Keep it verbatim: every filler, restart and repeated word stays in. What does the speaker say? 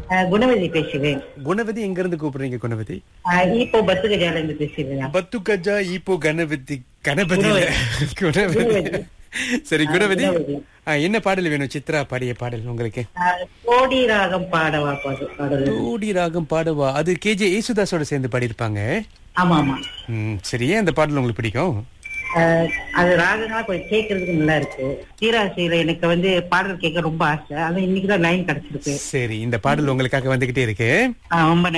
அஹ், குணவதி பேசுகிறேன். குணவதி எங்க இருந்து கூப்பிடுறீங்க குணவதி? அஹ், இப்போ பத்து கஜால இருந்து பேசுகிறேன். பத்து கஜா இப்போ கணபதி கணபதி இல்ல. குணவதி. குணவதி. சரி குணவதி, குணவதி. ஆ, என்ன பாடல் வேணும்? சித்ரா பாடிய பாடல் உங்களுக்கு. அஹ், கோடி ராகம் பாடவா பாடு பாடல். ஓடி ராகம் பாடவா, அது கேஜே ஏசுதாஸோட சேர்ந்து பாடியிருப்பாங்க. ஆமா ஆமா. ம், சரி, ஏன் அந்த பாடல் உங்களுக்கு பிடிக்கும்? அஹ், அது ராகங்களா கொஞ்சம் கேட்கறதுக்கு நல்லா இருக்கு. தீராசையில எனக்கு வந்து பாடல் கேட்க ரொம்ப ஆசை. அது இன்னைக்குதான் லைன் கிடைச்சிருக்கு. சரி, இந்த பாடல் உங்களுக்காக வந்துகிட்டே இருக்கு. அஹ், ரொம்ப